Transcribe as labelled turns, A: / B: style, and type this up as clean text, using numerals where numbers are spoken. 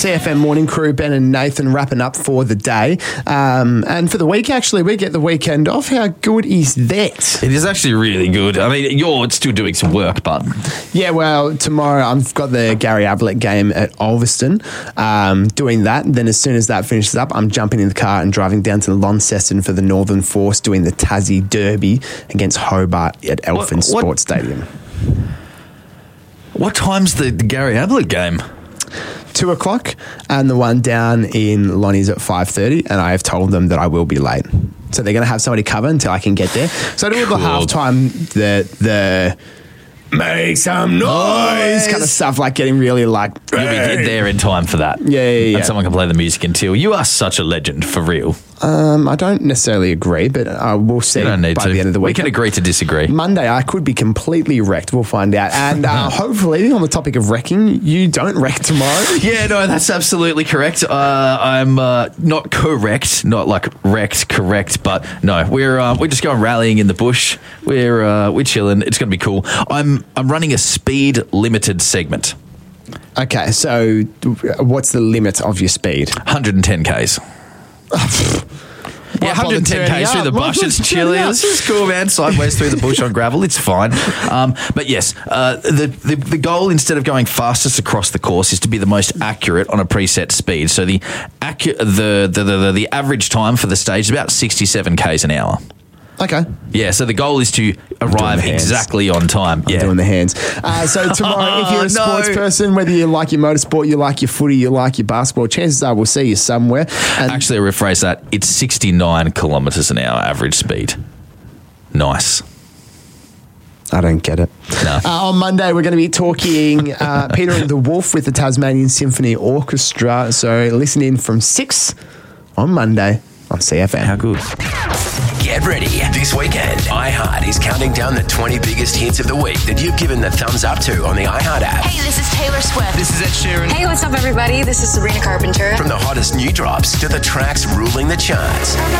A: CFM morning crew, Ben and Nathan, wrapping up for the day. And for the week, actually, we get the weekend off. How good is that?
B: It is actually really good. I mean, you're still doing some work, but...
A: Yeah, well, tomorrow I've got the Gary Ablett game at Ulverston, doing that. Then as soon as that finishes up, I'm jumping in the car and driving down to Launceston for the Northern Force, doing the Tassie Derby against Hobart at Elephant Sports Stadium.
B: What time's the Gary Ablett game?
A: 2:00, and the one down in Lonnie's at 5:30, and I have told them that I will be late. So they're going to have somebody cover until I can get there. So I do all the halftime, the make some noise kind of stuff, like getting really like...
B: You'll be there in time for that.
A: Yeah.
B: And someone can play the music until... You are such a legend, for real.
A: I don't necessarily agree, but we'll see by the end of the week.
B: We can agree to disagree.
A: Monday, I could be completely wrecked. We'll find out. And hopefully, on the topic of wrecking, you don't wreck tomorrow.
B: Yeah, no, that's absolutely correct. I'm not correct, not like wrecked, correct, but no, we're just going rallying in the bush. We're chilling. It's going to be cool. I'm running a speed limited segment.
A: Okay, so what's the limit of your speed?
B: 110 Ks. Yeah, 110 Ks through the bush. It's chilly. This is cool, man. Sideways through the bush on gravel. It's fine. But yes, the goal, instead of going fastest across the course, is to be the most accurate on a preset speed. So the average time for the stage is about 67 Ks an hour.
A: Okay.
B: Yeah, so the goal is to arrive exactly on time.
A: I'm doing the hands. So tomorrow, if you're a sports person, whether you like your motorsport, you like your footy, you like your basketball, chances are we'll see you somewhere. And
B: actually, I rephrase that. It's 69 kilometres an hour average speed. Nice.
A: I don't get it.
B: No.
A: On Monday, we're going to be talking Peter and the Wolf with the Tasmanian Symphony Orchestra. So listen in from 6 on Monday on CFM.
B: How good.
C: Get ready. This weekend, iHeart is counting down the 20 biggest hits of the week that you've given the thumbs up to on the iHeart app.
D: Hey, this is Taylor Swift.
E: This is Ed Sheeran.
D: Hey, what's up, everybody? This is Sabrina Carpenter.
C: From the hottest new drops to the tracks ruling the charts.